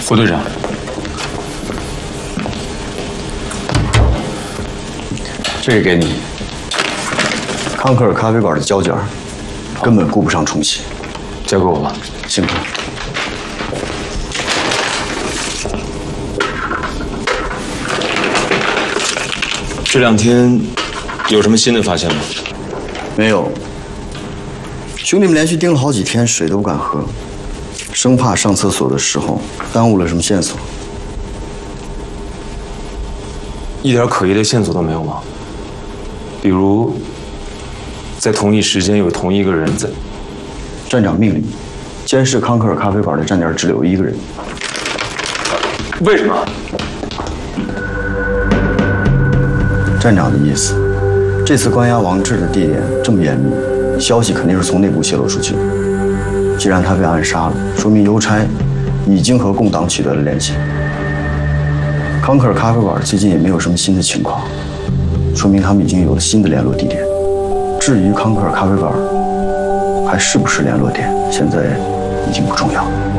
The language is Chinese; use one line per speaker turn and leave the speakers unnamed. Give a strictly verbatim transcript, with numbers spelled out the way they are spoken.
胡队长，
这个给你。康克尔咖啡馆的胶卷，根本顾不上重启，
交给我吧。
辛苦。
这两天有什么新的发现吗？
没有。兄弟们连续盯了好几天，水都不敢喝，生怕上厕所的时候耽误了什么线索。
一点可疑的线索都没有吗？比如，在同一时间有同一个人在。
站长命令，监视康克尔咖啡馆的站点只留一个人。
为什么？
站长的意思，这次关押王志的地点这么严密，消息肯定是从内部泄露出去的。既然他被暗杀了，说明邮差已经和共党取得了联系。康克尔咖啡馆最近也没有什么新的情况，说明他们已经有了新的联络地点。至于康克尔咖啡馆还是不是联络点，现在已经不重要了。